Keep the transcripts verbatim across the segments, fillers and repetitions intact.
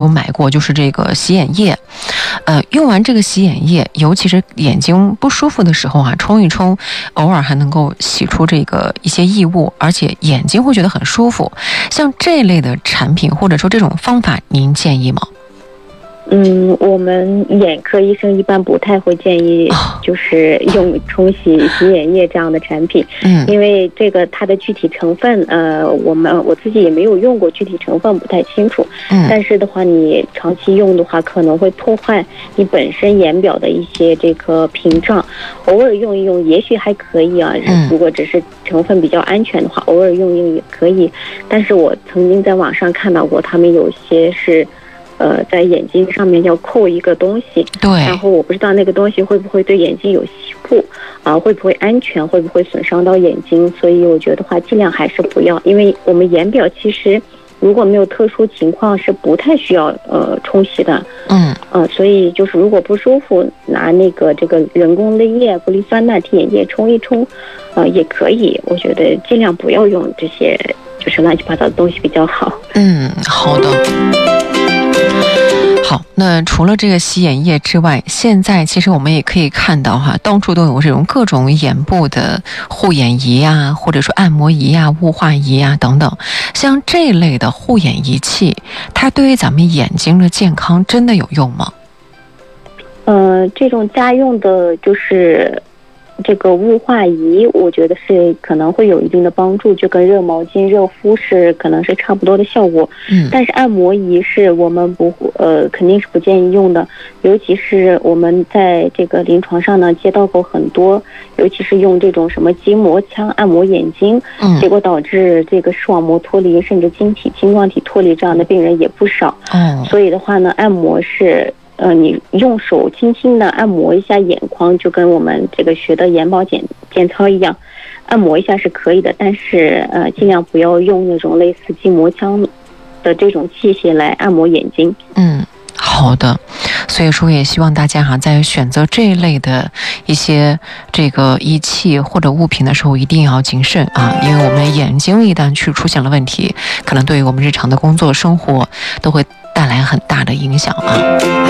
买过，就是这个洗眼液。呃，用完这个洗眼液，尤其是眼睛不舒服的时候啊，冲一冲，偶尔还能够洗出这个一些异物，而且眼睛会觉得很舒服。像这类的产品或者说这种方法，您建议吗？ 嗯，我们眼科医生一般不太会建议，就是用冲洗洗眼液这样的产品，嗯，因为这个它的具体成分，呃，我们我自己也没有用过，具体成分不太清楚，嗯，但是的话，你长期用的话，可能会破坏你本身眼表的一些这个屏障，偶尔用一用，也许还可以啊，如果只是成分比较安全的话，偶尔用一用也可以，但是我曾经在网上看到过，他们有些是。呃，在眼睛上面要扣一个东西， 对， 然后我不知道那个东西会不会对眼睛有吸附，啊、呃，会不会安全，会不会损伤到眼睛？所以我觉得话，尽量还是不要，因为我们眼表其实如果没有特殊情况是不太需要呃冲洗的，嗯，呃，所以就是如果不舒服，拿那个这个人工泪液、玻璃酸钠提眼液冲一冲，呃，也可以。我觉得尽量不要用这些就是乱七八糟的东西比较好。 嗯，好的。好，那除了这个洗眼液之外，现在其实我们也可以看到哈，到处都有这种各种眼部的护眼仪啊，或者说按摩仪啊、雾化仪啊等等。像这类的护眼仪器，它对于咱们眼睛的健康真的有用吗？ 呃，这种家用的，就是这个雾化仪，我觉得是可能会有一定的帮助，就跟热毛巾、热敷是可能是差不多的效果。嗯，但是按摩仪是我们不呃肯定是不建议用的，尤其是我们在这个临床上呢接到过很多，尤其是用这种什么筋膜枪按摩眼睛，嗯，结果导致这个视网膜脱离，甚至晶体、晶状体脱离这样的病人也不少。嗯，所以的话呢，按摩是。呃，你用手轻轻的按摩一下眼眶，就跟我们这个学的眼保健健操一样，按摩一下是可以的，但是呃，尽量不要用那种类似筋膜枪的这种器械来按摩眼睛。 嗯，好的。所以说也希望大家哈，在选择这一类的一些这个仪器或者物品的时候，一定要谨慎啊，因为我们眼睛一旦去出现了问题，可能对于我们日常的工作生活都会带来很大的影响啊。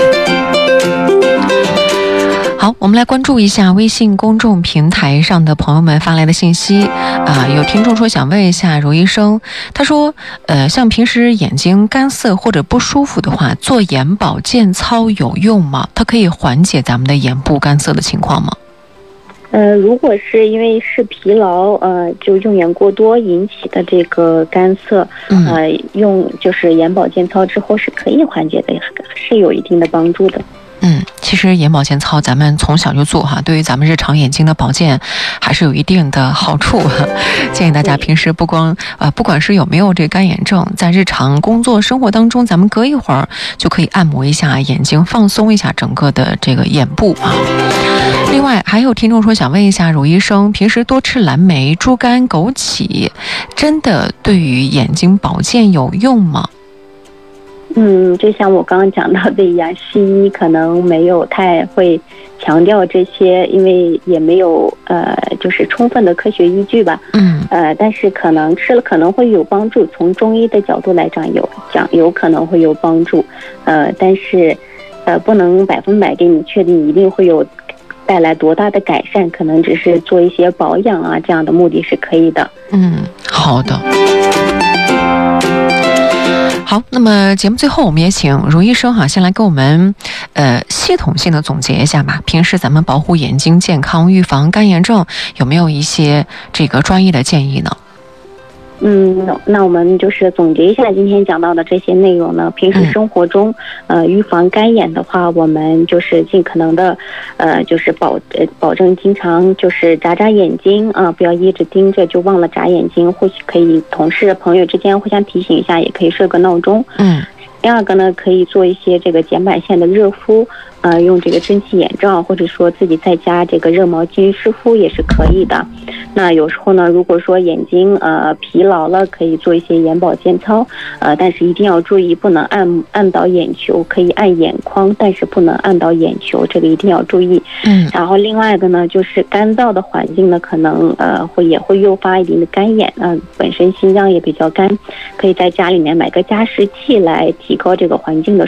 好，我们来关注一下微信公众平台上的朋友们发来的信息啊、呃，有听众说想问一下柔医生，他说，呃，像平时眼睛干涩或者不舒服的话，做眼保健操有用吗？它可以缓解咱们的眼部干涩的情况吗？ 呃，如果是因为是疲劳，呃，就用眼过多引起的这个干涩，呃，用就是眼保健操之后是可以缓解的，是有一定的帮助的。 嗯，其实眼保健操咱们从小就做哈，对于咱们日常眼睛的保健还是有一定的好处。建议大家平时不光呃，不管是有没有这干眼症，在日常工作生活当中，咱们隔一会儿就可以按摩一下眼睛，放松一下整个的这个眼部啊。另外还有听众说想问一下柔医生，平时多吃蓝莓、猪肝、枸杞，真的对于眼睛保健有用吗？ 嗯，就像我刚刚讲到的一样，西医可能没有太会强调这些，因为也没有呃，就是充分的科学依据吧。嗯。呃，但是可能吃了可能会有帮助，从中医的角度来讲有讲有可能会有帮助。呃，但是呃，不能百分百给你确定一定会有带来多大的改善，可能只是做一些保养啊，这样的目的是可以的。 嗯，好的。好，那么节目最后我们也请茹医生哈，先来给我们呃系统性的总结一下吧。平时咱们保护眼睛健康、预防干眼症，有没有一些这个专业的建议呢？ 嗯，那我们就是总结一下今天讲到的这些内容呢。平时生活中，呃，预防干眼的话，我们就是尽可能的，呃，就是保呃保证经常就是眨眨眼睛啊、呃，不要一直盯着就忘了眨眼睛，或许可以同事朋友之间互相提醒一下，也可以设个闹钟。嗯。第二个呢，可以做一些这个睑板腺的热敷，呃，用这个蒸汽眼罩，或者说自己在家这个热毛巾湿敷也是可以的。那有时候呢，如果说眼睛呃疲劳了，可以做一些眼保健操，呃，但是一定要注意，不能按按倒眼球，可以按眼眶，但是不能按倒眼球，这个一定要注意。嗯。然后另外一个呢，就是干燥的环境呢，可能呃会也会诱发一定的干眼，嗯、呃，本身心脏也比较干，可以在家里面买个加湿器来提高这个环境的